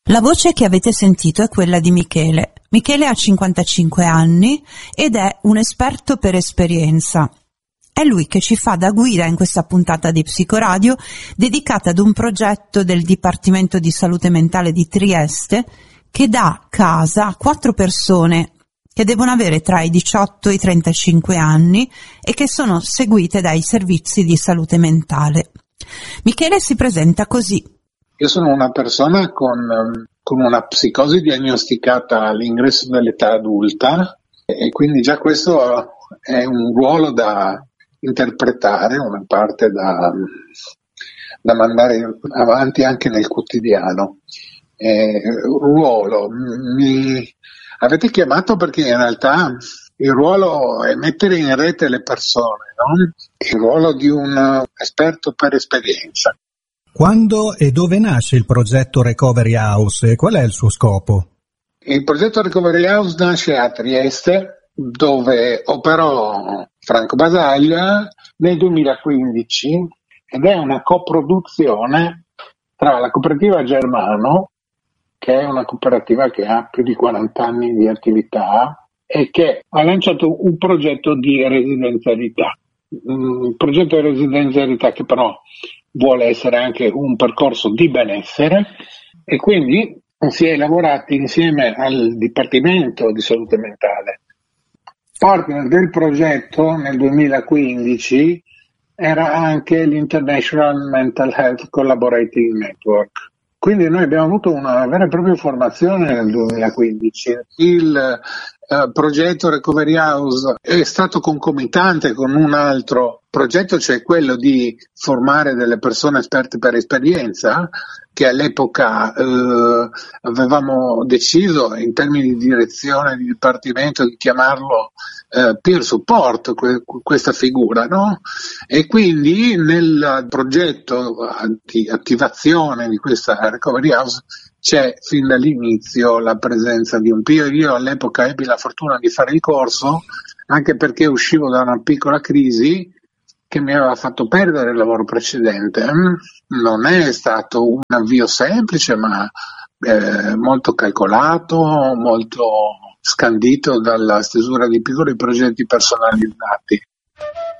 La voce che avete sentito è quella di Michele. Michele ha 55 anni ed è un esperto per esperienza. È lui che ci fa da guida in questa puntata di Psicoradio dedicata ad un progetto del Dipartimento di Salute Mentale di Trieste che dà casa a 4 persone che devono avere tra i 18 e i 35 anni e che sono seguite dai servizi di salute mentale. Michele si presenta così. Io sono una persona con una psicosi diagnosticata all'ingresso dell'età adulta e quindi già questo è un ruolo da interpretare, una parte da mandare avanti anche nel quotidiano. Un ruolo, mi avete chiamato perché in realtà il ruolo è mettere in rete le persone, no? Il ruolo di un esperto per esperienza. Quando e dove nasce il progetto Recovery House e qual è il suo scopo? Il progetto Recovery House nasce a Trieste, dove operò Franco Basaglia nel 2015 ed è una coproduzione tra la cooperativa Germano, che è una cooperativa che ha più di 40 anni di attività e che ha lanciato un progetto di residenzialità. Un progetto di residenzialità che però vuole essere anche un percorso di benessere e quindi si è lavorati insieme al Dipartimento di Salute Mentale. Partner del progetto nel 2015 era anche l'International Mental Health Collaborating Network. Quindi noi abbiamo avuto una vera e propria formazione nel 2015. Il progetto Recovery House è stato concomitante con un altro progetto, cioè quello di formare delle persone esperte per esperienza, che all'epoca avevamo deciso in termini di direzione di dipartimento di chiamarlo peer support, questa figura, no? E quindi nel progetto di attivazione di questa Recovery House c'è fin dall'inizio la presenza di un peer. Io all'epoca ebbi la fortuna di fare il corso anche perché uscivo da una piccola crisi che mi aveva fatto perdere il lavoro precedente. Non è stato un avvio semplice, ma molto calcolato, molto scandito dalla stesura di piccoli progetti personalizzati.